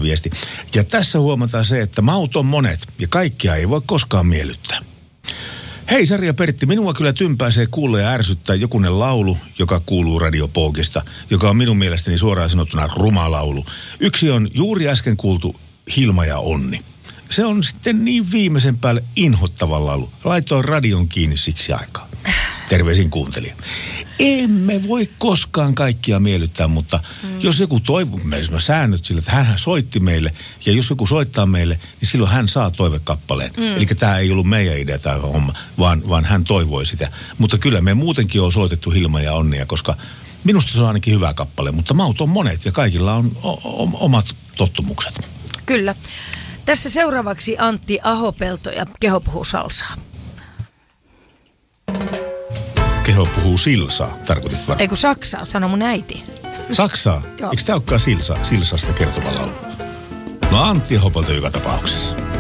viesti. Ja tässä huomataan se, että maut on monet ja kaikkia ei voi koskaan miellyttää. Hei Sari ja Pertti, minua kyllä tympäisee kuulla ja ärsyttää jokunen laulu, joka kuuluu Radio Pookista, joka on minun mielestäni suoraan sanottuna ruma laulu. Yksi on juuri äsken kuultu Hilma ja Onni. Se on sitten niin viimeisen päälle inhottava laulu. Laitoin radion kiinni siksi aikaa. Terveisin kuuntelija. Emme voi koskaan kaikkia miellyttää, mutta jos joku toivoo, meillä on säännöt sillä, että hän soitti meille, ja jos joku soittaa meille, niin silloin hän saa toivekappaleen. Eli tämä ei ollut meidän idea tämä homma, vaan hän toivoi sitä. Mutta kyllä me muutenkin on soitettu Hilma ja Onnia, koska minusta se on ainakin hyvä kappale, mutta maut on monet ja kaikilla on omat tottumukset. Kyllä. Tässä seuraavaksi Antti Ahopelto ja Keho puhuu salsaa. Keho puhuu silsaa, tarkoitit varmaan. Ei kun saksaa, sano mun äiti. Saksaa? Eikö tämä olekaan silsasta kertova laulu? No Antti Ahopelto joka tapauksessa.